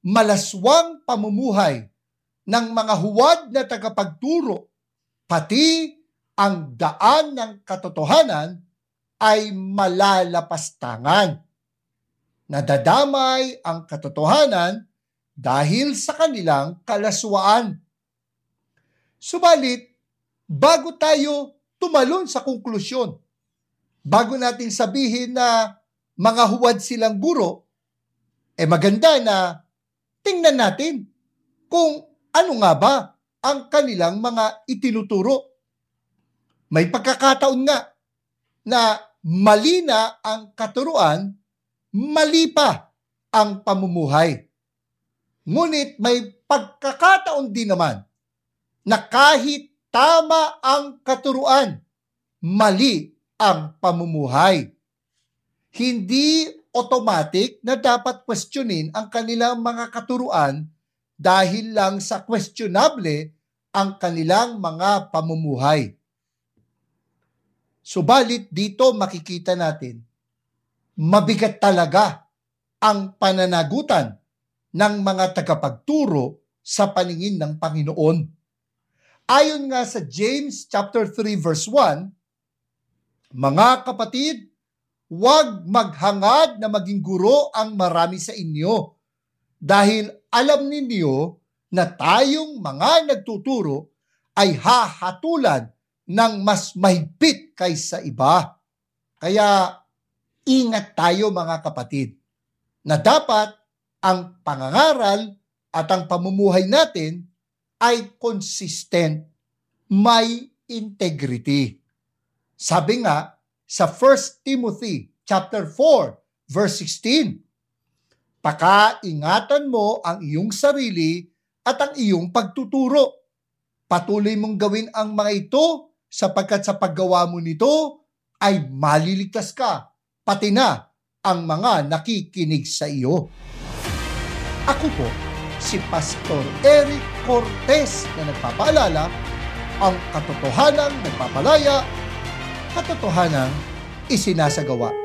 malaswang pamumuhay ng mga huwad na tagapagturo, pati ang daan ng katotohanan ay malalapastangan. Nadadamay ang katotohanan dahil sa kanilang kalaswaan. Subalit, bago tayo tumalon sa konklusyon, bago natin sabihin na mga huwad silang guro, maganda na tingnan natin kung ano nga ba ang kanilang mga itinuturo. May pagkakataon nga na mali na ang katuruan, mali pa ang pamumuhay. Ngunit may pagkakataon din naman na kahit tama ang katuruan, mali ang pamumuhay. Hindi automatic na dapat questionin ang kanilang mga katuruan dahil lang sa questionable ang kanilang mga pamumuhay. Subalit dito makikita natin, mabigat talaga ang pananagutan ng mga tagapagturo sa paningin ng Panginoon. Ayon nga sa James chapter 3 verse 1, mga kapatid, huwag maghangad na maging guro ang marami sa inyo dahil alam ninyo na tayong mga nagtuturo ay hahatulan ng mas mahigpit kaysa iba. Kaya ingat tayo mga kapatid na dapat ang pangangaral at ang pamumuhay natin ay consistent, may integrity. Sabi nga sa 1 Timothy chapter 4 verse 16, pakaingatan mo ang iyong sarili at ang iyong pagtuturo. Patuloy mong gawin ang mga ito sapagkat sa paggawa mo nito ay maliligtas ka, pati na ang mga nakikinig sa iyo. Ako po, si Pastor Eric Cortez na nagpapaalala, ang katotohanang nagpapalaya, katotohanang isinasagawa.